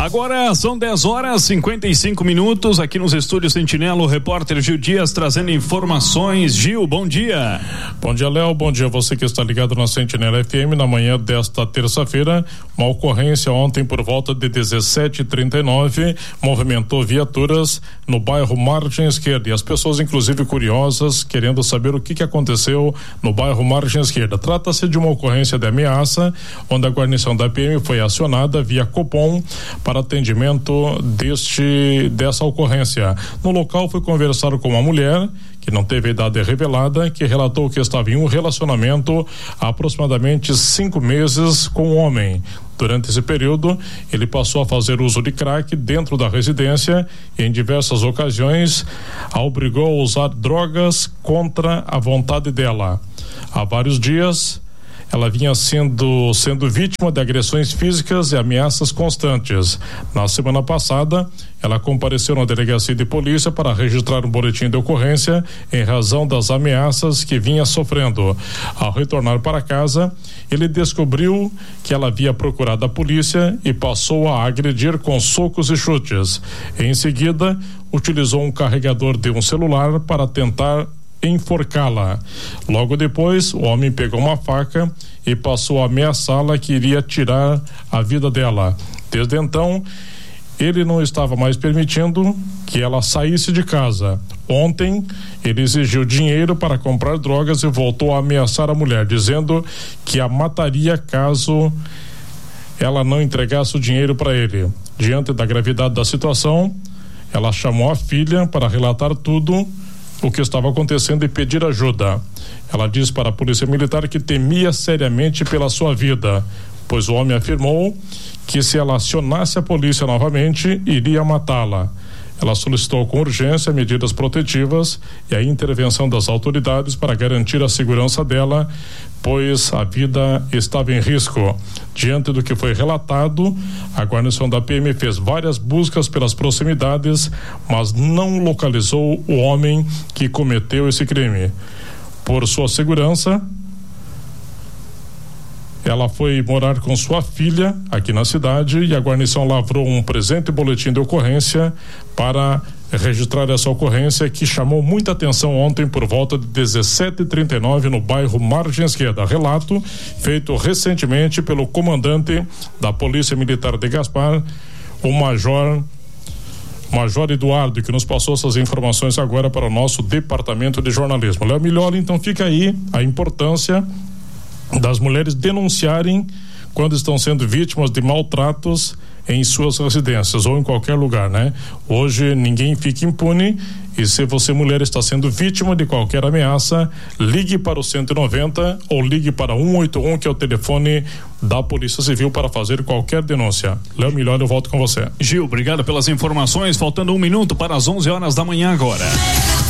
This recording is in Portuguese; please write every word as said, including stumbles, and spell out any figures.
Agora são dez horas e cinquenta e cinco minutos aqui nos estúdios Sentinela, o repórter Gil Dias trazendo informações. Gil, bom dia. Bom dia, Léo, bom dia você que está ligado na Sentinela F M. Na manhã desta terça-feira, uma ocorrência ontem por volta de dezessete e trinta e nove movimentou viaturas no bairro Margem Esquerda, e as pessoas inclusive curiosas querendo saber o que que aconteceu no bairro Margem Esquerda. Trata-se de uma ocorrência de ameaça, onde a guarnição da P M foi acionada via Copom para atendimento deste dessa ocorrência. No local foi conversar com uma mulher que não teve idade revelada, que relatou que estava em um relacionamento há aproximadamente cinco meses com um homem. Durante esse período, ele passou a fazer uso de crack dentro da residência e em diversas ocasiões a obrigou a usar drogas contra a vontade dela. Há vários dias, ela vinha sendo, sendo vítima de agressões físicas e ameaças constantes. Na semana passada, ela compareceu na delegacia de polícia para registrar um boletim de ocorrência em razão das ameaças que vinha sofrendo. Ao retornar para casa, ele descobriu que ela havia procurado a polícia e passou a agredir com socos e chutes. Em seguida, utilizou um carregador de um celular para tentar enforcá-la. Logo depois, o homem pegou uma faca e passou a ameaçá-la que iria tirar a vida dela. Desde então, ele não estava mais permitindo que ela saísse de casa. Ontem, ele exigiu dinheiro para comprar drogas e voltou a ameaçar a mulher, dizendo que a mataria caso ela não entregasse o dinheiro para ele. Diante da gravidade da situação, ela chamou a filha para relatar tudo o que estava acontecendo e pedir ajuda. Ela disse para a polícia militar que temia seriamente pela sua vida, pois o homem afirmou que se ela acionasse a polícia novamente, iria matá-la. Ela solicitou com urgência medidas protetivas e a intervenção das autoridades para garantir a segurança dela, pois a vida estava em risco. Diante do que foi relatado, a guarnição da P M fez várias buscas pelas proximidades, mas não localizou o homem que cometeu esse crime. Por sua segurança, ela foi morar com sua filha aqui na cidade e a guarnição lavrou um presente boletim de ocorrência para registrar essa ocorrência que chamou muita atenção ontem por volta de dezessete e trinta e nove no bairro Margem Esquerda. Relato feito recentemente pelo comandante da Polícia Militar de Gaspar, o Major Major Eduardo, que nos passou essas informações agora para o nosso departamento de jornalismo. Léo Milholi, então fica aí a importância das mulheres denunciarem quando estão sendo vítimas de maltratos em suas residências ou em qualquer lugar, né? Hoje ninguém fica impune e se você, mulher, está sendo vítima de qualquer ameaça, ligue para o cento e noventa ou ligue para um oito um, que é o telefone da Polícia Civil para fazer qualquer denúncia. Léo Milholi, eu volto com você. Gil, obrigado pelas informações, faltando um minuto para as onze horas da manhã agora.